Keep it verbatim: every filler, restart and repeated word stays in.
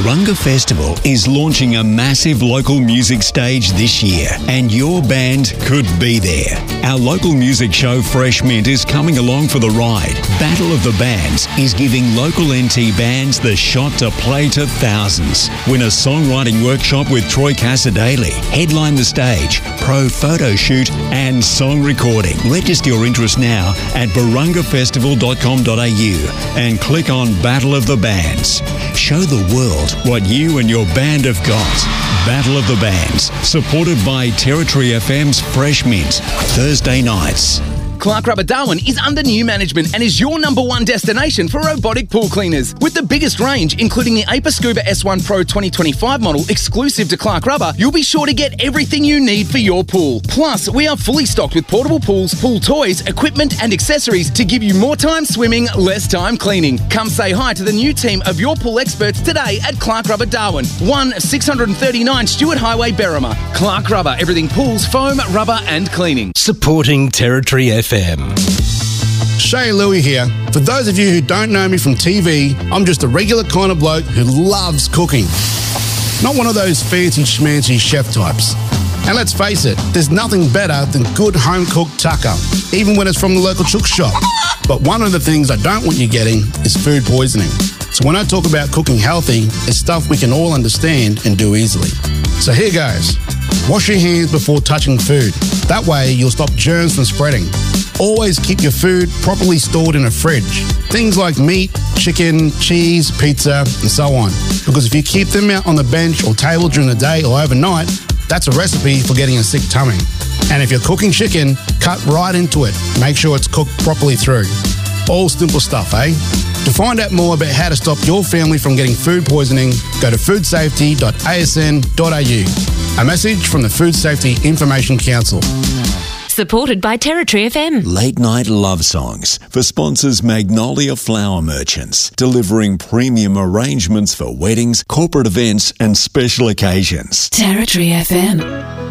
Burunga Festival is launching a massive local music stage this year, and your band could be there. Our local music show Fresh Mint is coming along for the ride. Battle of the Bands is giving local N T bands the shot to play to thousands. Win a songwriting workshop with Troy Casadei, headline the stage, pro photo shoot and song recording. Register your interest now at burunga festival dot com dot a u and click on Battle of the Bands. Show the world what you and your band have got. Battle of the Bands, supported by Territory F M's Fresh Mint, Thursday nights. Clark Rubber Darwin is under new management and is your number one destination for robotic pool cleaners. With the biggest range, including the Aper Scuba S one Pro twenty twenty-five model exclusive to Clark Rubber, you'll be sure to get everything you need for your pool. Plus, we are fully stocked with portable pools, pool toys, equipment and accessories to give you more time swimming, less time cleaning. Come say hi to the new team of your pool experts today at Clark Rubber Darwin, one six thirty-nine Stewart Highway, Berrima. Clark Rubber, everything pools, foam, rubber and cleaning. Supporting Territory F M. Shay Louie here. For those of you who don't know me from T V, I'm just a regular kind of bloke who loves cooking. Not one of those fancy schmancy chef types. And let's face it, there's nothing better than good home-cooked tucker, even when it's from the local chook shop. But one of the things I don't want you getting is food poisoning. So when I talk about cooking healthy, it's stuff we can all understand and do easily. So here goes. Wash your hands before touching food. That way you'll stop germs from spreading. Always keep your food properly stored in a fridge. Things like meat, chicken, cheese, pizza, and so on. Because if you keep them out on the bench or table during the day or overnight, that's a recipe for getting a sick tummy. And if you're cooking chicken, cut right into it. Make sure it's cooked properly through. All simple stuff, eh? To find out more about how to stop your family from getting food poisoning, go to food safety dot a s n dot a u. A message from the Food Safety Information Council. Supported by Territory F M. Late night love songs for sponsors Magnolia Flower Merchants, delivering premium arrangements for weddings, corporate events and special occasions. Territory F M.